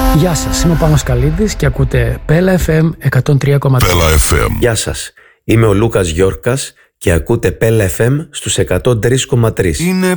Γεια σας, είμαι ο Πάνος Καλίδης και ακούτε Πέλα FM 103,3. Πέλα FM. Γεια σας, είμαι ο Λούκας Γιόρκας και ακούτε Πέλα FM στους 103,3. Είναι